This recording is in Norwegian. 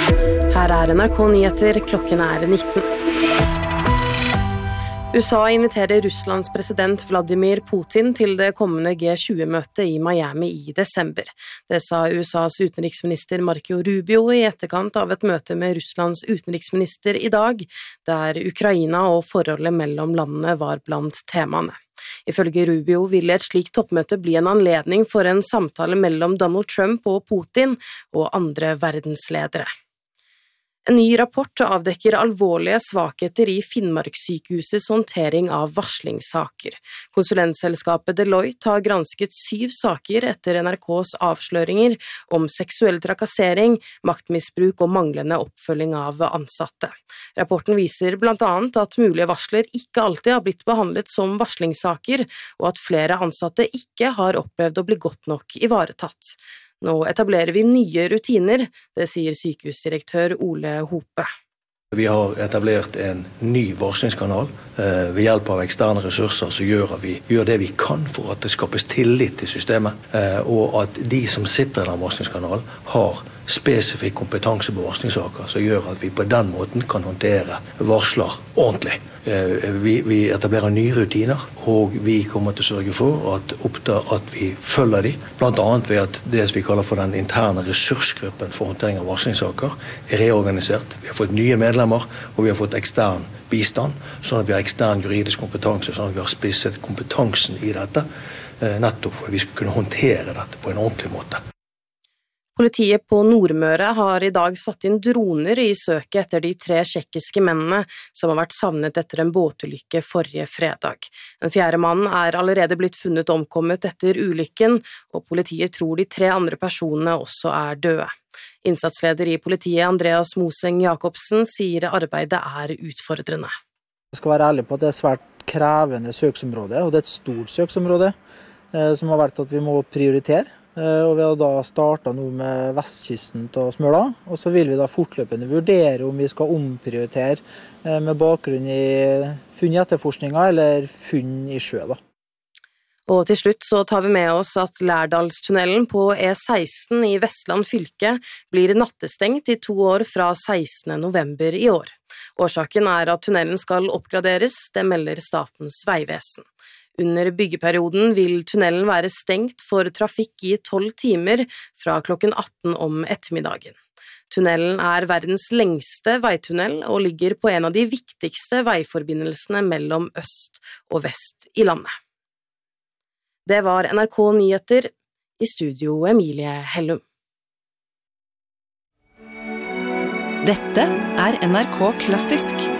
Her NRK Nyheter, klokken 19. USA inviterer Russlands president Vladimir Putin til det kommende G20-møtet i Miami i desember. Det sa USAs utenriksminister Marco Rubio i etterkant av et møte med Russlands utenriksminister i dag, der Ukraina og forholdet mellom landene var blant temaene. Ifølge Rubio vil et slikt toppmøte bli en anledning for en samtale mellom Donald Trump og Putin og andre verdensledere. En ny rapport avdekker alvorlige svakheter i Finnmarkssykehusets håndtering av varslingssaker. Konsulentselskapet Deloitte har gransket 7 saker etter NRKs avsløringer om seksuell trakassering, maktmisbruk og manglende oppfølging av ansatte. Rapporten viser blant annet at mulige varsler ikke alltid har blitt behandlet som varslingssaker, og at flere ansatte ikke har opplevd å bli godt nok ivaretatt. Nå etablerer vi nye rutiner, det sier sykehusdirektør Ole Hope. Vi har etablert en ny varslingskanal ved hjelp av eksterne ressurser som gjør at vi gjør det vi kan for at det skapes tillit til systemet, og at de som sitter i den varslingskanalen har spesifikk kompetanse på varslingssaker som gjør at vi på den måten kan håndtere varsler ordentlig. Vi etablerer nye rutiner, og vi kommer til å sørge for at vi følger de, blant annet ved at det vi kaller for den interne ressursgruppen for håndtering av varslingssaker er reorganisert. Vi har fått nye medlemmer, og vi har fått ekstern bistand, sånn at vi har ekstern juridisk kompetanse, sånn at vi har spisset kompetansen i dette, nettopp for at vi skal kunne håndtere dette på en ordentlig måte. Politiet på Nordmøre har i dag satt inn droner i søket etter de 3 tsjekkiske mennene som har vært savnet etter en båtulykke forrige fredag. Den 4. mannen er allerede blitt funnet omkommet etter ulykken, og politiet tror de 3 andre personene også er døde. Innsatsleder i politiet Andreas Moseng Jakobsen sier arbeidet er utfordrende. Jeg skal være ærlig på at det er svært krevende søksområde, og det er et stort søksområde som har vært at vi må prioritere. Og vi har da startet nå med vestkysten til Smøla, og så vil vi da fortløpende vurdere om vi skal omprioritere med bakgrunn i funn i etterforskninga eller funn i sjø da. Og til slutt så tar vi med oss at Lærdalstunnelen på E16 i Vestland fylke blir nattestengt i 2 år fra 16. november i år. Årsaken er at tunnelen skal oppgraderes, det melder Statens vegvesen. Under byggeperioden vil tunnelen være stengt for trafikk i 12 timer fra klokken 18 om ettermiddagen. Tunnelen er verdens lengste veitunnel og ligger på en av de viktigste veiforbindelsene mellom øst og vest i landet. Det var NRK Nyheter, i studio Emilie Hellum. Dette er NRK Klassisk.